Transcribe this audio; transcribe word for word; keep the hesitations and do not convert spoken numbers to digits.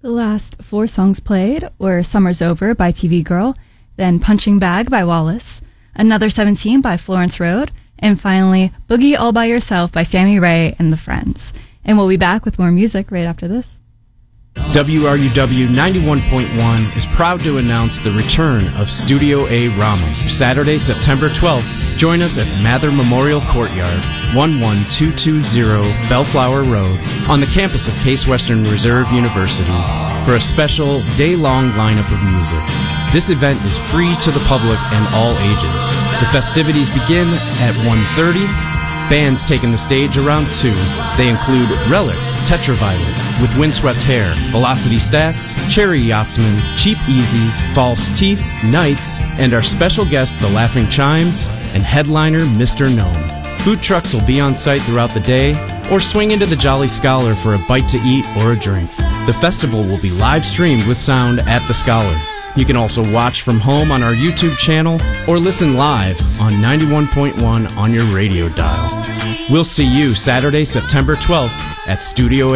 The last four songs played were Summer's Over by T V Girl, then Punching Bag by Wallace, Another seventeen by Florence Road, and finally Boogie All By Yourself by Sammy Ray and the Friends. And we'll be back with more music right after this. W R U W ninety-one point one is proud to announce the return of Studio A Rama. Saturday, September twelfth, join us at the Mather Memorial Courtyard, one one two two zero Bellflower Road, on the campus of Case Western Reserve University, for a special day-long lineup of music. This event is free to the public and all ages. The festivities begin at one thirty. Bands taking the stage around two. They include Relic, Tetraviolet, With Windswept Hair, Velocity Stacks, Cherry Yachtsman, Cheap Easies, False Teeth, Knights, and our special guest, The Laughing Chimes, and headliner Mister Gnome. Food trucks will be on site throughout the day, or swing into the Jolly Scholar for a bite to eat or a drink. The festival will be live streamed with sound at the Scholar. You can also watch from home on our YouTube channel or listen live on ninety-one point one on your radio dial. We'll see you Saturday, September twelfth at Studio